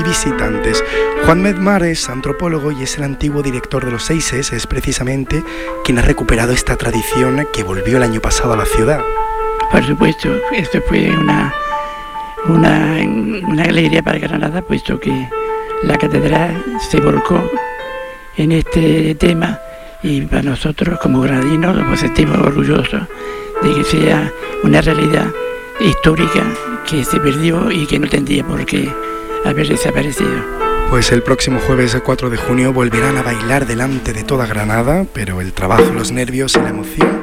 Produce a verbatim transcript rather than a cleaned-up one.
visitantes. Juan Medmar es antropólogo y es el antiguo director de los Seises, es precisamente quien ha recuperado esta tradición que volvió el año pasado a la ciudad. Por supuesto, esto fue una, una, una alegría para Granada, puesto que la catedral se volcó en este tema y para nosotros como granadinos nos sentimos orgullosos de que sea una realidad histórica que se perdió y que no tendría por qué haber desaparecido. Pues el próximo jueves cuatro de junio volverán a bailar delante de toda Granada, pero el trabajo, los nervios y la emoción